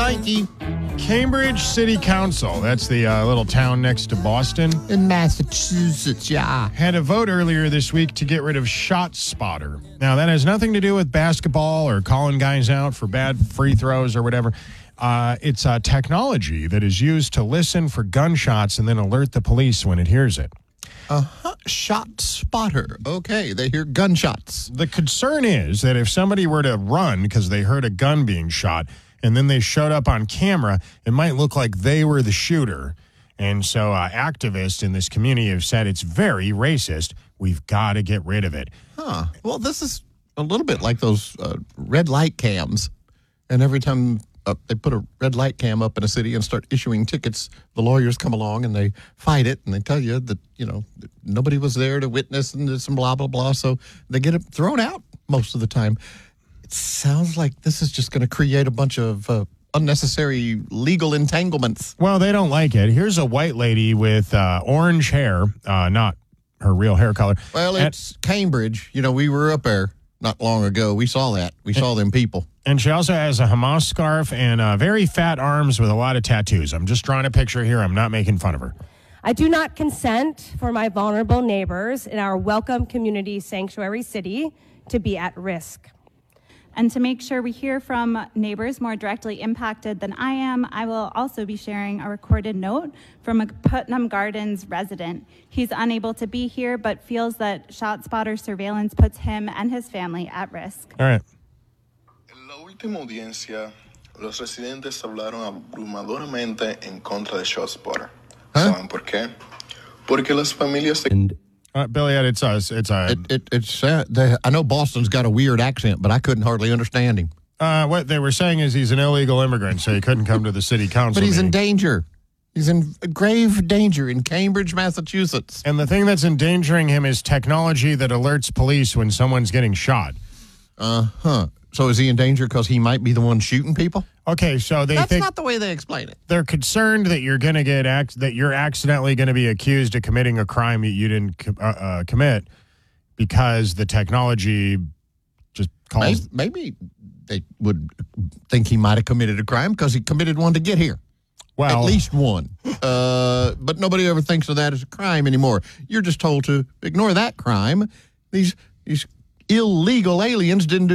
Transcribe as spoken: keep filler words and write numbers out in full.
Mikey. Cambridge City Council, that's the uh, little town next to Boston, In Massachusetts, yeah. had a vote earlier this week to get rid of Shot Spotter. Now, that has nothing to do with basketball or calling guys out for bad free throws or whatever. Uh, it's a technology that is used to listen for gunshots and then alert the police when it hears it. Uh-huh. Shot spotter. Okay, they hear gunshots. The concern is that if somebody were to run because they heard a gun being shot and then they showed up on camera, it might look like they were the shooter. And so uh, activists in this community have said it's very racist. We've got to get rid of it. Huh. Well, this is a little bit like those uh, red light cams. And every time uh, they put a red light cam up in a city and start issuing tickets, the lawyers come along and they fight it and they tell you that, you know, that nobody was there to witness and there's some blah, blah, blah. So they get it thrown out most of the time. It sounds like this is just going to create a bunch of uh, unnecessary legal entanglements. Well, they don't like it. Here's a white lady with uh, orange hair, uh, not her real hair color. Well, it's and, Cambridge. You know, we were up there not long ago. We saw that. We saw them people. And she also has a Hamas scarf and uh, very fat arms with a lot of tattoos. I'm just drawing a picture here. I'm not making fun of her. I do not consent for my vulnerable neighbors in our welcome community sanctuary city to be at risk. And to make sure we hear from neighbors more directly impacted than I am, I will also be sharing a recorded note from a Putnam Gardens resident. He's unable to be here, but feels that ShotSpotter surveillance puts him and his family at risk. All right. En la última audiencia, los residentes hablaron abrumadoramente en contra de ShotSpotter. Huh? ¿Saben por qué? Porque las familias... De- And Uh, Billy, it's us. It's a. It, it, it's. Uh, the, I know Boston's got a weird accent, but I couldn't hardly understand him. Uh, what they were saying is he's an illegal immigrant, so he couldn't come to the city council. But he's meeting. in danger. He's in grave danger in Cambridge, Massachusetts. And the thing that's endangering him is technology that alerts police when someone's getting shot. Uh huh. So is he in danger because he might be the one shooting people? Okay, so they That's think not the way they explain it. they're concerned that you're going to get ac- that you're accidentally going to be accused of committing a crime that you didn't co- uh, uh, commit because the technology just calls. Maybe, maybe they would think he might have committed a crime because he committed one to get here. Well, At least one. Uh, but nobody ever thinks of that as a crime anymore. You're just told to ignore that crime. These these illegal aliens didn't do